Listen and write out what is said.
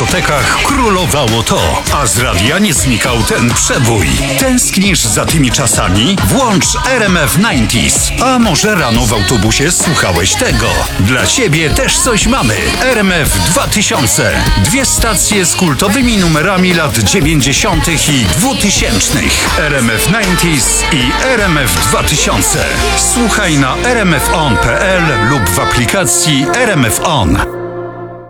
dyskotekach królowało to, a z radia nie znikał ten przebój. Tęsknisz za tymi czasami? Włącz RMF 90s. A może rano w autobusie słuchałeś tego? Dla ciebie też coś mamy. RMF 2000. Dwie stacje z kultowymi numerami lat 90. i 2000. RMF 90s i RMF 2000. Słuchaj na rmfon.pl lub w aplikacji RMF On.